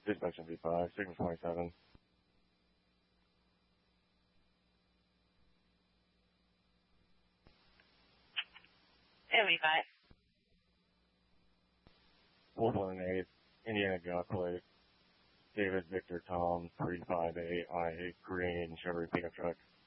Dispatch MV5, Sigma 27. MV5. 418, Indiana God plate. David Victor Tom 358 on a green Chevy pickup truck.